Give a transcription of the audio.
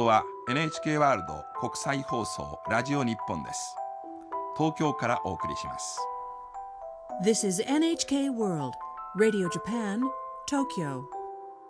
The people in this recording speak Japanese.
ドは NHK ワールド国際放送ラジオ日本です。東京からお送りします。 This is NHK World Radio Japan, Tokyo.